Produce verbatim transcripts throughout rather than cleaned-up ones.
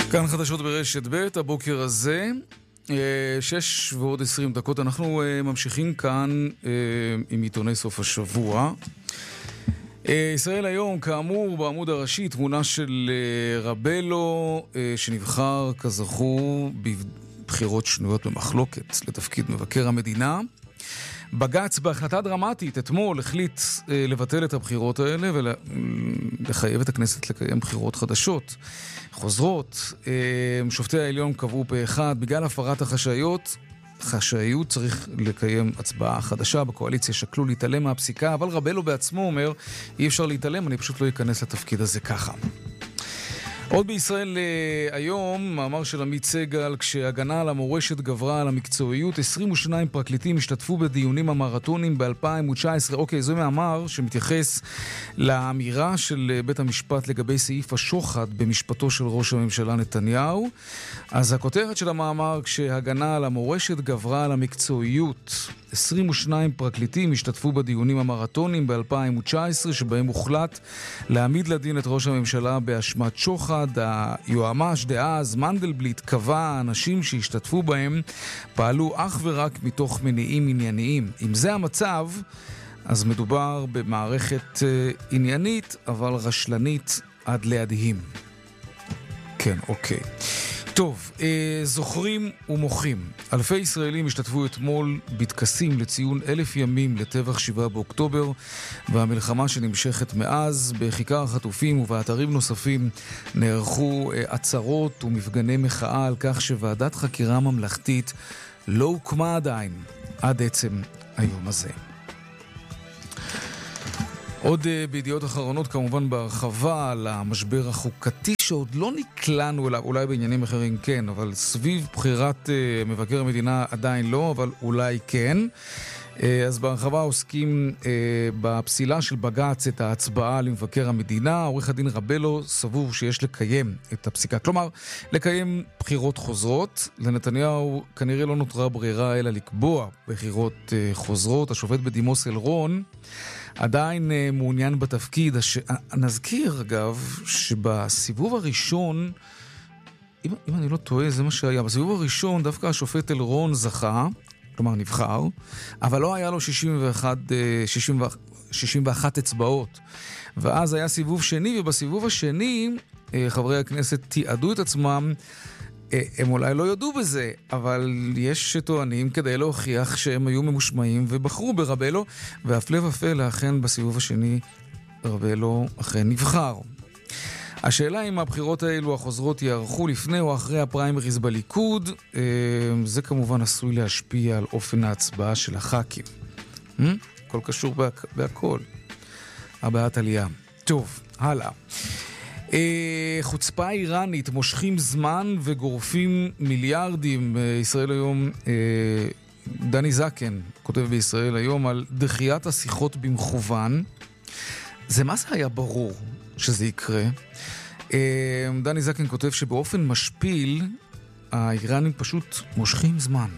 כאן חדשות ברשת ב' הבוקר הזה, שש ועוד עשרים דקות. אנחנו ממשיכים כאן עם עיתוני סוף השבוע. ישראל היום, כאמור, בעמוד הראשי, תמונה של רבלו, שנבחר כזכור בבחירות שנויות במחלוקת לתפקיד מבקר המדינה. בג"ץ בהחלטה דרמטית אתמול החליט לבטל את הבחירות האלה ולחייב את הכנסת לקיים בחירות חדשות, חוזרות. שופטי העליון קבעו פה אחד, בגלל הפרת החשאיות, חשאיות צריך לקיים הצבעה חדשה. בקואליציה שקלו להתעלם מהפסיקה, אבל רבלו בעצמו אומר, אי אפשר להתעלם, אני פשוט לא אכנס לתפקיד הזה ככה. עוד בישראל היום, מאמר של עמית סגל, כשהגנה על המורשת גברה על המקצועיות, עשרים ושניים פרקליטים השתתפו בדיונים המרתונים ב-אלפיים תשע עשרה. אוקיי, זה מאמר שמתייחס לאמירה של בית המשפט לגבי סעיף השוחד במשפטו של ראש הממשלה נתניהו. אז הכותרת של המאמר, כשהגנה על המורשת גברה על המקצועיות, עשרים ושניים פרקליטים השתתפו בדיונים המרתונים ב-אלפיים תשע עשרה, שבהם הוחלט להעמיד לדין את ראש הממשלה באשמת שוחד. היועמ"ש דאז מנדלבליט קבע האנשים שהשתתפו בהם פעלו אך ורק מתוך מניעים ענייניים. אם זה המצב, אז מדובר במערכת עניינית, אבל רשלנית עד להדהים. כן, אוקיי. טוב, אה, זוכרים ומוחים. אלפי ישראלים השתתפו אתמול בטקסים לציון אלף ימים לטבח שבעה באוקטובר, והמלחמה שנמשכת מאז. בכיכר החטופים ובאתרים נוספים נערכו אה, עצרות ומפגני מחאה על כך שוועדת חקירה ממלכתית לא הוקמה עדיין עד עצם היום הזה. עוד uh, בידיעות אחרונות, כמובן בהרחבה על המשבר החוקתי שעוד לא נקלענו אליו, אולי בעניינים אחרים כן, אבל סביב בחירת uh, מבקר המדינה עדיין לא, אבל אולי כן. Uh, אז בהרחבה עוסקים uh, בפסילה של בג"ץ את ההצבעה למבקר המדינה. עורך הדין רבלו סבור שיש לקיים את הפסיקה, כלומר לקיים בחירות חוזרות. לנתניהו כנראה לא נותרה ברירה אלא לקבוע בחירות uh, חוזרות. השופט בדימוס אלרון עדיין uh, מעוניין בתפקיד. הש... נזכיר אגב שבסיבוב הראשון, אם, אם אני לא טועה זה מה שהיה, בסיבוב הראשון דווקא השופט אלרון זכה, כלומר נבחר, אבל לא היה לו שישים ואחת, שישים, שישים ואחת אצבעות. ואז היה סיבוב שני, ובסיבוב השני חברי הכנסת תיעדו את עצמם. הם אולי לא יודעו בזה, אבל יש שטוענים כדי להוכיח שהם היו ממושמעים ובחרו ברבלו, והפלא ופלא אכן בסיבוב השני רבלו אכן נבחר. השאלה אם הבחירות האלו החוזרות יערכו לפני או אחרי הפריימריז בליכוד, זה כמובן עשוי להשפיע על אופן ההצבעה של הח"כים. הכל קשור בהכל. הבעת עלייה. טוב, הלאה. חוצפה איראנית, מושכים זמן וגורפים מיליארדים. ישראל היום, דני זקן כותב בישראל היום על דחיית השיחות במכוון. זה מה זה היה ברור שזה יקרה. דני זקן כותב שבאופן משפיל האיראנים פשוט מושכים זמן.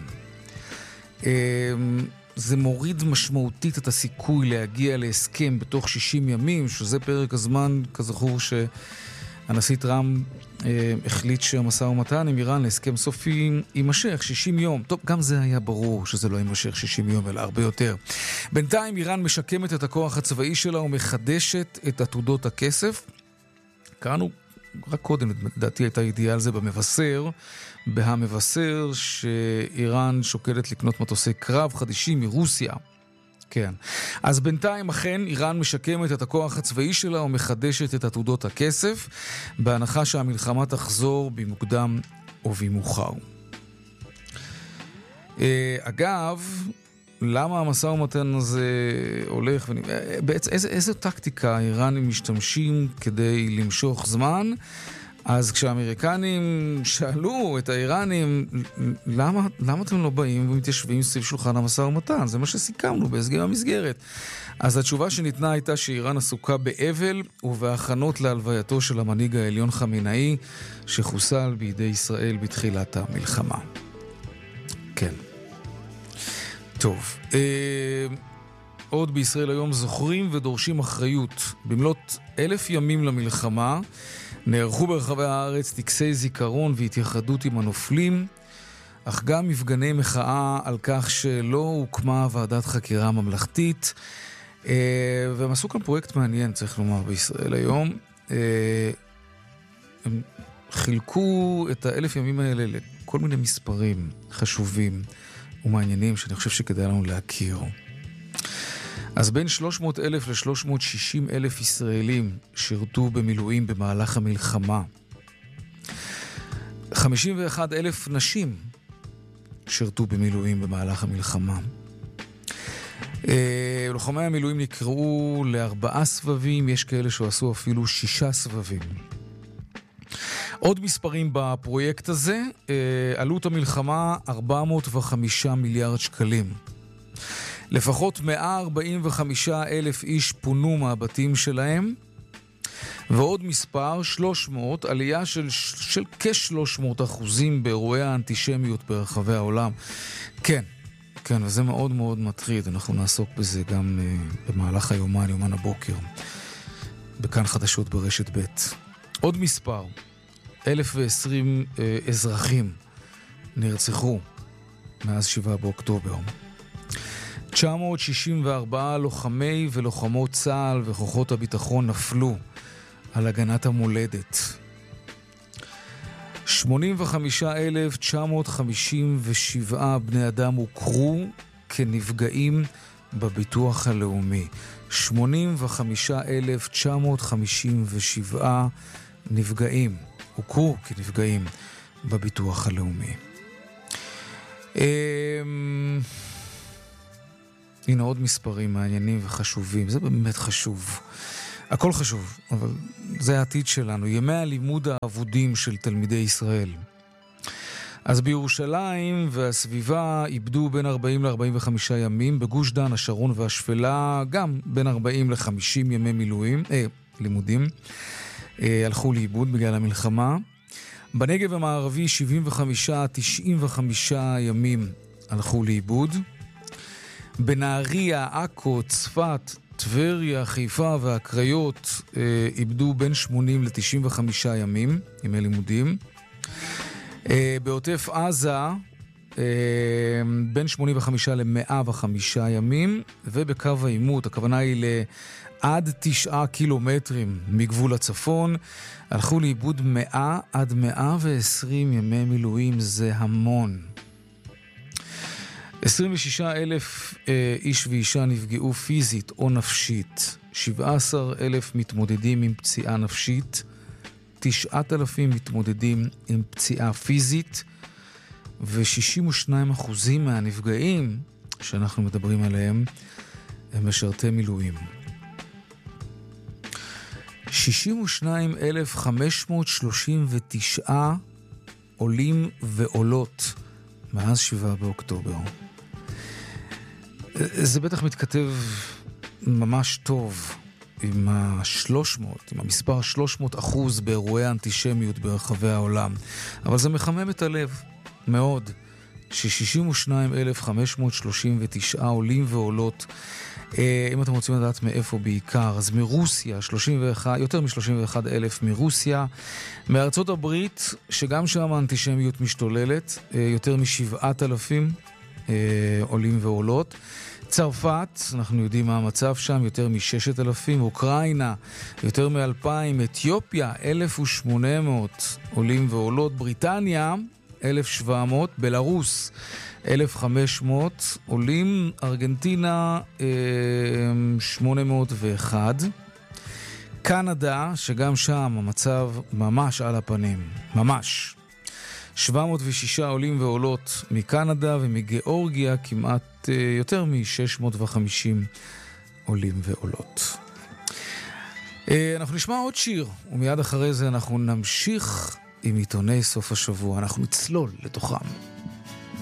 זה מוריד משמעותית את הסיכוי להגיע להסכם בתוך שישים ימים, שזה פרק הזמן כזכור שהנשיא טראמפ החליט שהמשא ומתן עם איראן להסכם סופי יימשך שישים יום. טוב, גם זה היה ברור שזה לא יימשך שישים יום, אלא הרבה יותר. בינתיים איראן משקמת את הכוח הצבאי שלה ומחדשת את עתודות הכסף. קראנו רק קודם, לדעתי הייתה ידיעה על זה במבשר, בהמבשר שאיראן שוקלת לקנות מטוסי קרב חדישים מרוסיה. כן. אז בינתיים אכן איראן משקמת את הכוח הצבאי שלה ומחדשת את עתודות הכסף, בהנחה שהמלחמה תחזור במוקדם או במאוחר. אגב, למה המשא ומתן הזה הולך? בעצם איזה, איזה טקטיקה האיראנים משתמשים כדי למשוך זמן? אז כשהאמריקנים שאלו את האיראנים, למה, למה אתם לא באים ומתיישבים סביב שולחן המשא ומתן? זה מה שסיכמנו בהסכם המסגרת. אז התשובה שניתנה הייתה שאיראן עסוקה באבל ובהכנות להלווייתו של המנהיג העליון חמינאי, שחוסל בידי ישראל בתחילת המלחמה. כן. טוב, אה, עוד בישראל היום זוכרים ודורשים אחריות. במלאת אלף ימים למלחמה, נערכו ברחבי הארץ טקסי זיכרון והתייחדות עם הנופלים, אך גם מפגני מחאה על כך שלא הוקמה ועדת חקירה ממלכתית, והם עשו כאן פרויקט מעניין, צריך לומר, בישראל היום. הם חילקו את האלף ימים האלה לכל מיני מספרים חשובים ומעניינים שאני חושב שכדאי לנו להכיר. אז בין שלוש מאות אלף ל-שלוש מאות ושישים אלף ישראלים שירתו במילואים במהלך המלחמה. חמישים ואחד אלף נשים שירתו במילואים במהלך המלחמה. לוחמי המילואים נקראו לארבעה סבבים, יש כאלה שעשו אפילו שישה סבבים. עוד מספרים בפרויקט הזה, עלות המלחמה ארבע מאות וחמישה מיליארד שקלים. לפחות מאה ארבעים וחמישה אלף איש פונו מהבתים שלהם, ועוד מספר, שלוש מאות, עלייה של, של כ-שלוש מאות אחוזים באירועי האנטישמיות ברחבי העולם. כן, כן, וזה מאוד מאוד מטריד. אנחנו נעסוק בזה גם uh, במהלך היומן, יומן הבוקר, בכאן חדשות ברשת ב'. עוד מספר, אלף ועשרים uh, אזרחים נרצחו מאז שבעה באוקטובר. תשע מאות שישים וארבעה לוחמי ולוחמות צה"ל וכוחות הביטחון נפלו על הגנת המולדת. שמונים וחמישה אלף תשע מאות חמישים ושבעה בני אדם הוכרו כנפגעים בביטוח הלאומי. שמונים וחמישה אלף תשע מאות חמישים ושבעה נפגעים, הוכרו כנפגעים בביטוח הלאומי. הנה עוד מספרים מעניינים וחשובים, זה באמת חשוב. הכל חשוב, אבל זה העתיד שלנו. ימי הלימוד האבודים של תלמידי ישראל. אז בירושלים והסביבה איבדו בין ארבעים ל-ארבעים וחמישה ימים, בגוש דן, השרון והשפלה גם בין ארבעים ל-חמישים ימי מילואים, אה, לימודים, אה, הלכו לאיבוד בגלל המלחמה. בנגב המערבי שבעים וחמישה עד תשעים וחמישה ימים הלכו לאיבוד. בנהריה, עכו, צפת, טבריה, חיפה והקריות אה, איבדו בין שמונים ל-תשעים וחמישה ימים, ימי לימודים. אה, בעוטף עזה, אה, בין שמונים וחמישה ל-מאה וחמישה ימים, ובקו העימות, הכוונה היא לעד תשעה קילומטרים מגבול הצפון, הלכו לאיבוד מאה עד מאה ועשרים ימי מילואים, זה המון. עשרים ושישה אלף אה, איש ואישה נפגעו פיזית או נפשית, שבעה עשר אלף מתמודדים עם פציעה נפשית, תשעת אלפים מתמודדים עם פציעה פיזית, ו-שישים ושניים אחוזים מהנפגעים שאנחנו מדברים עליהם הם משרתי מילואים. שישים ושניים אלף חמש מאות שלושים ותשע עולים ועולות מאז שבעה באוקטובר. זה בטח מתכתב ממש טוב עם ה-שלוש מאות, עם המספר שלוש מאות אחוז באירועי האנטישמיות ברחבי העולם. אבל זה מחמם את הלב מאוד, ש-שישים ושניים אלף חמש מאות שלושים ותשע עולים ועולות, אם אתם רוצים לדעת מאיפה בעיקר, אז מרוסיה, שלושים ואחת, יותר מ-שלושים ואחד אלף מרוסיה, מארצות הברית, שגם שם האנטישמיות משתוללת, יותר מ-שבעת אלפים עולים ועולות. צרפת, אנחנו יודעים מה המצב שם, יותר מ-ששת אלפים, אוקראינה, יותר מ-אלפיים, אתיופיה, אלף ושמונה מאות עולים ועולות, בריטניה, אלף ושבע מאות, בלרוס, אלף וחמש מאות עולים, ארגנטינה, שמונה מאות ואחת, קנדה, שגם שם המצב ממש על הפנים, ממש. שבע מאות ושש עולים ועולות מקנדה, ומגיאורגיה כמעט יותר מ-שש מאות וחמישים עולים ועולות. אנחנו נשמע עוד שיר, ומיד אחרי זה אנחנו נמשיך עם עיתוני סוף השבוע, אנחנו נצלול לתוכם.